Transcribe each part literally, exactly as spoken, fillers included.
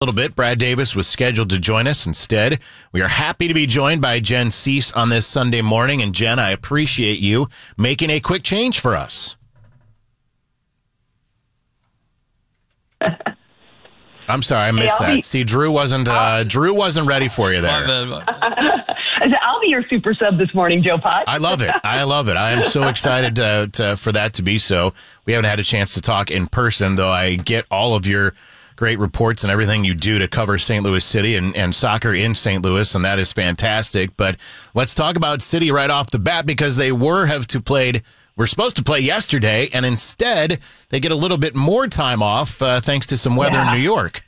little bit. Brad Davis was scheduled to join us instead. We are happy to be joined by Jen Cease on this Sunday morning. And Jen, I appreciate you making a quick change for us. I'm sorry, I missed hey, that. Be, See, Drew wasn't uh, Drew wasn't ready for you there. I'll be your super sub this morning, Joe Potts. I love it. I love it. I am so excited to, to, for that to be so. We haven't had a chance to talk in person, though I get all of your great reports and everything you do to cover Saint Louis City and, and soccer in Saint Louis, and that is fantastic. But let's talk about City right off the bat, because they were have to played were supposed to play yesterday, and instead they get a little bit more time off uh, thanks to some weather yeah. in New York.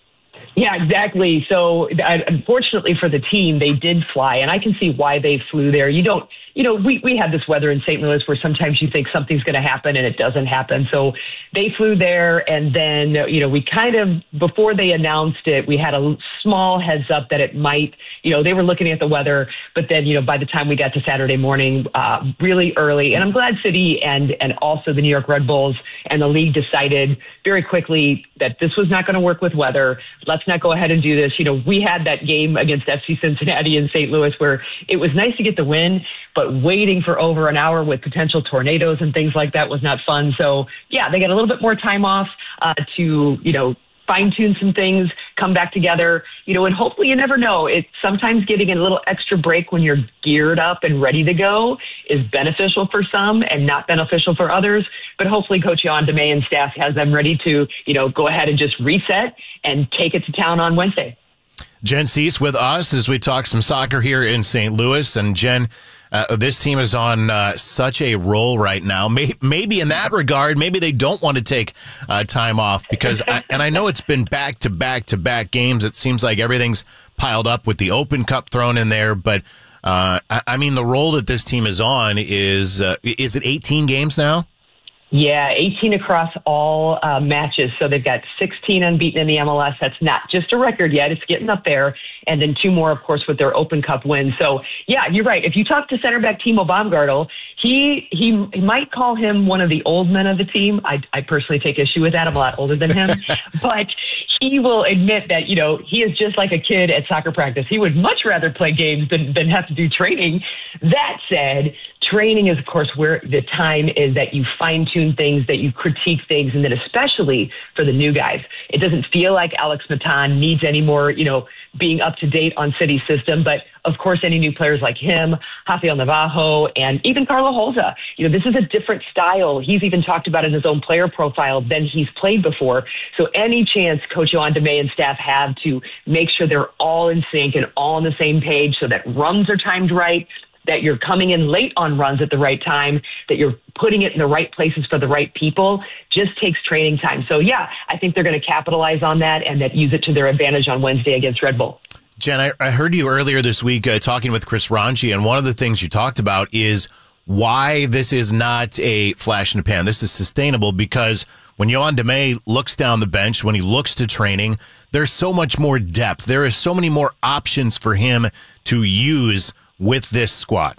Yeah, exactly. So uh, unfortunately for the team, they did fly, and I can see why they flew there. You don't, you know, we, we have this weather in Saint Louis where sometimes you think something's going to happen and it doesn't happen. So they flew there, and then, you know, we kind of, before they announced it, we had a small heads up that it might, you know, they were looking at the weather, but then, you know, by the time we got to Saturday morning, uh, really early, and I'm glad City and, and also the New York Red Bulls and the league decided very quickly that this was not going to work with weather. Let's not go ahead and do this. You know, we had that game against F C Cincinnati in Saint Louis where it was nice to get the win, but waiting for over an hour with potential tornadoes and things like that was not fun. So, yeah, they got a little bit more time off uh, to, you know, fine-tune some things, come back together, you know, and hopefully, you never know. It's sometimes getting a little extra break when you're geared up and ready to go is beneficial for some and not beneficial for others. But hopefully Coach Jan DeMay and staff has them ready to, you know, go ahead and just reset and take it to town on Wednesday. Jen Cease with us as we talk some soccer here in Saint Louis. And Jen, uh, this team is on uh, such a roll right now. Maybe, maybe in that regard, maybe they don't want to take uh, time off because, I, and I know it's been back to back to back games. It seems like everything's piled up with the Open Cup thrown in there. But uh, I, I mean, the roll that this team is on is, uh, is it eighteen games now? Yeah, eighteen across all uh, matches. So they've got sixteen unbeaten in the M L S. That's not just a record yet. It's getting up there. And then two more, of course, with their Open Cup win. So, yeah, you're right. If you talk to center back Timo Baumgartel, he, he he might call him one of the old men of the team. I, I personally take issue with that. I'm a lot older than him. But he will admit that, you know, he is just like a kid at soccer practice. He would much rather play games than, than have to do training. That said, training is, of course, where the time is that you fine-tune things, that you critique things, and then especially for the new guys. It doesn't feel like Alex Matan needs any more, you know, being up to date on City's system. But, of course, any new players like him, Rafael Navajo, and even Carlo Holza, you know, this is a different style. He's even talked about in his own player profile than he's played before. So any chance Coach Jan DeMay and staff have to make sure they're all in sync and all on the same page so that runs are timed right, that you're coming in late on runs at the right time, that you're putting it in the right places for the right people, just takes training time. So, yeah, I think they're going to capitalize on that and that use it to their advantage on Wednesday against Red Bull. Jen, I, I heard you earlier this week uh, talking with Chris Ranji, and one of the things you talked about is why this is not a flash in the pan. This is sustainable because when Jan DeMay looks down the bench, when he looks to training, there's so much more depth. There is so many more options for him to use with this squad.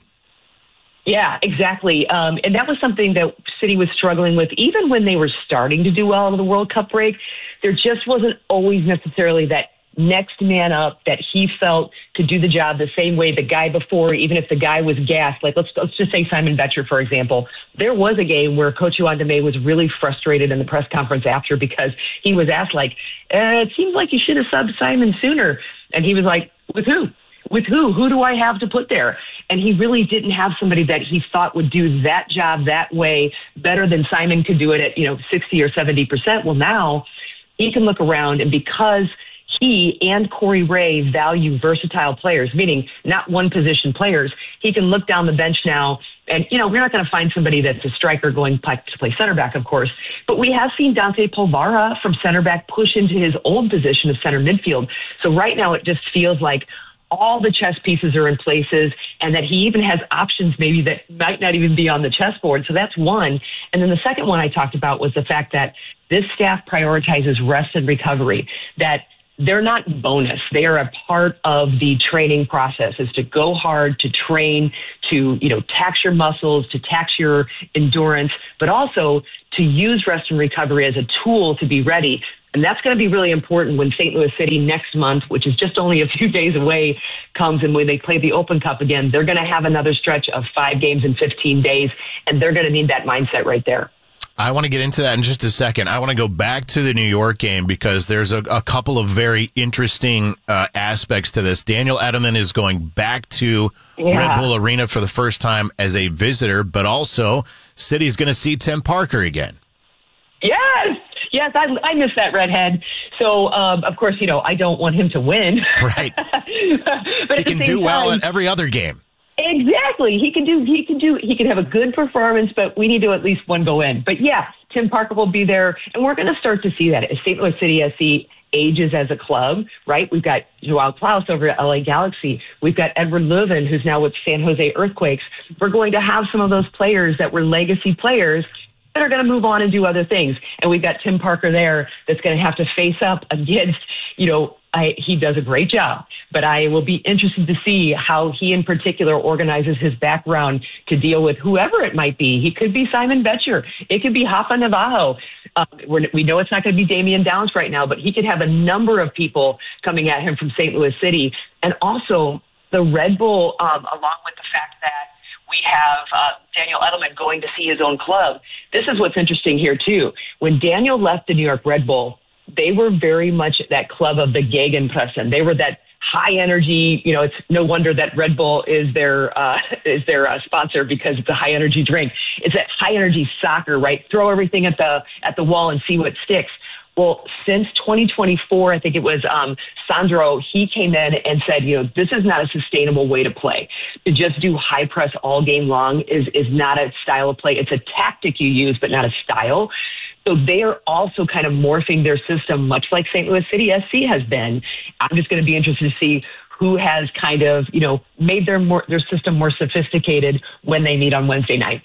Yeah, exactly. Um, and that was something that City was struggling with. Even when they were starting to do well over the World Cup break, there just wasn't always necessarily that next man up that he felt could do the job the same way the guy before, even if the guy was gassed. Like, let's, let's just say Simon Betcher, for example. There was a game where Coach Jan DeMay was really frustrated in the press conference after because he was asked, like, eh, it seems like you should have subbed Simon sooner. And he was like, with who? With who? Who do I have to put there? And he really didn't have somebody that he thought would do that job that way better than Simon could do it at, you know, sixty or seventy percent. Well, now he can look around, and because he and Corey Ray value versatile players, meaning not one position players, he can look down the bench now. And, you know, we're not going to find somebody that's a striker going to play center back, of course. But we have seen Dante Polvara from center back push into his old position of center midfield. So right now it just feels like all the chess pieces are in places, and that he even has options maybe that might not even be on the chessboard. So that's one. And then the second one I talked about was the fact that this staff prioritizes rest and recovery, that they're not bonus. They are a part of the training process, is to go hard, to train, to, you know, tax your muscles, to tax your endurance, but also to use rest and recovery as a tool to be ready. And that's going to be really important when Saint Louis City next month, which is just only a few days away, comes, and when they play the Open Cup again, they're going to have another stretch of five games in fifteen days, and they're going to need that mindset right there. I want to get into that in just a second. I want to go back to the New York game because there's a, a couple of very interesting uh, aspects to this. Daniel Edelman is going back to yeah. Red Bull Arena for the first time as a visitor, but also City's going to see Tim Parker again. Yes. Yes, I, I miss that redhead. So, um, of course, you know, I don't want him to win. Right. But he can do time, well at every other game. Exactly. He can do, he can do, he can have a good performance, but we need to at least one go in. But yeah, Tim Parker will be there, and we're going to start to see that as Saint Louis City S C ages as a club, right? We've got Joao Klaus over at L A Galaxy. We've got Edward Leuven, who's now with San Jose Earthquakes. We're going to have some of those players that were legacy players that are going to move on and do other things. And we've got Tim Parker there that's going to have to face up against, you know, I, he does a great job, but I will be interested to see how he in particular organizes his background to deal with whoever it might be. He could be Simon Betcher. It could be Rafa Navarro. Uh, we're, we know it's not going to be Damian Downs right now, but he could have a number of people coming at him from Saint Louis City. And also the Red Bull, um, along with the fact that we have uh, Daniel Edelman going to see his own club. This is what's interesting here, too. When Daniel left the New York Red Bull, they were very much that club of the Gegenpressen. They were that high energy, you know, it's no wonder that Red Bull is their, uh, is their uh, sponsor because it's a high energy drink. It's that high energy soccer, right? Throw everything at the, at the wall and see what sticks. Well, since twenty twenty-four, I think it was um, Sandro, he came in and said, you know, this is not a sustainable way to play. To just do high press all game long is, is not a style of play. It's a tactic you use, but not a style. So they are also kind of morphing their system, much like Saint Louis City S C has been. I'm just going to be interested to see who has kind of, you know, made their more, their system more sophisticated when they meet on Wednesday night.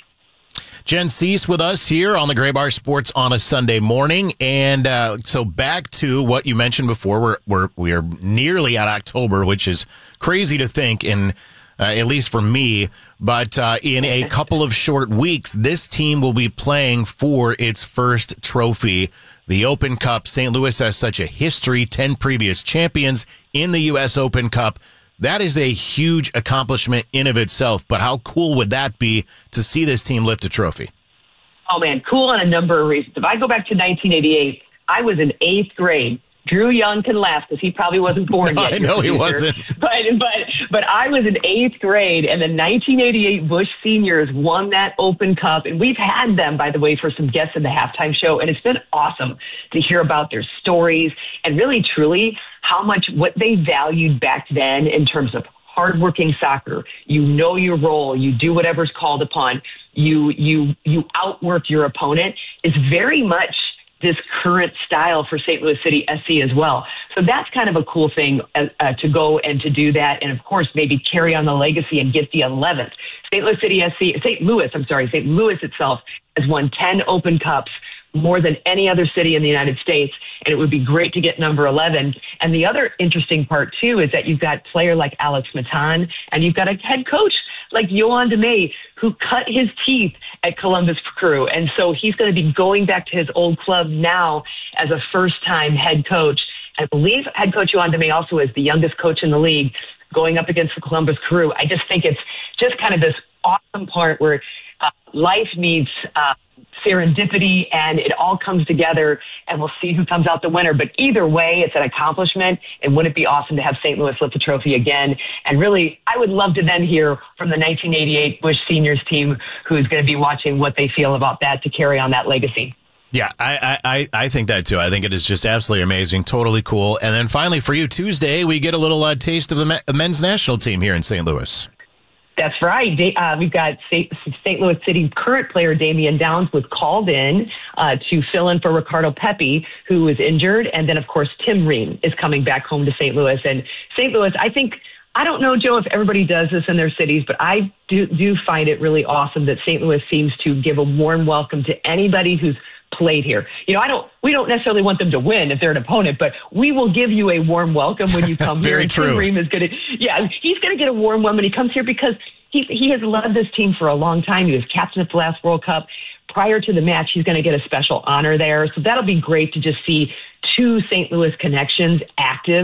Jen Cease with us here on the Gray Bar Sports on a Sunday morning. And uh, so back to what you mentioned before, we're, we're, we're nearly at October, which is crazy to think, in, uh, at least for me. But uh, in a couple of short weeks, this team will be playing for its first trophy, the Open Cup. Saint Louis has such a history, ten previous champions in the U S Open Cup. That is a huge accomplishment in of itself, but how cool would that be to see this team lift a trophy? Oh, man, cool on a number of reasons. If I go back to nineteen eighty-eight, I was in eighth grade. Drew Young can laugh because he probably wasn't born no, yet. I know he wasn't. But, but, but I was in eighth grade, and the nineteen eighty-eight Busch Seniors won that Open Cup. And we've had them, by the way, for some guests in the halftime show, and it's been awesome to hear about their stories and really, truly, how much what they valued back then in terms of hardworking soccer. You know your role. You do whatever's called upon. You you you outwork your opponent is very much this current style for Saint Louis City S C as well. So that's kind of a cool thing uh, uh, to go and to do that. And of course, maybe carry on the legacy and get the eleventh. Saint Louis City S C, Saint Louis, I'm sorry, Saint Louis itself has won ten Open Cups, more than any other city in the United States, and it would be great to get number eleven. And the other interesting part, too, is that you've got a player like Alex Matan, and you've got a head coach like Johan de May, who cut his teeth at Columbus Crew. And so he's going to be going back to his old club now as a first-time head coach. I believe head coach Johan de May also is the youngest coach in the league going up against the Columbus Crew. I just think it's just kind of this awesome part where uh, life meets uh, serendipity, and it all comes together, and we'll see who comes out the winner. But either way, it's an accomplishment, and wouldn't it be awesome to have Saint Louis lift the trophy again? And really, I would love to then hear from the nineteen eighty-eight Busch Seniors team, who's going to be watching, what they feel about that to carry on that legacy. Yeah, I, I, I think that too. I think it is just absolutely amazing, totally cool. And then finally for you, Tuesday, we get a little uh, taste of the me- men's national team here in Saint Louis. That's right. Uh, we've got Saint Louis City current player Damian Downs was called in uh, to fill in for Ricardo Pepi, who was injured. And then, of course, Tim Ream is coming back home to Saint Louis. And Saint Louis, I think, I don't know, Joe, if everybody does this in their cities, but I do, do find it really awesome that Saint Louis seems to give a warm welcome to anybody who's played here. You know, I don't, we don't necessarily want them to win if they're an opponent, but we will give you a warm welcome when you come Very here. True. Tim Ream is going to, yeah, he's going to get a warm welcome when he comes here because he, he has loved this team for a long time. He was captain at the last World Cup. Prior to the match, he's going to get a special honor there. So that'll be great to just see two Saint Louis connections active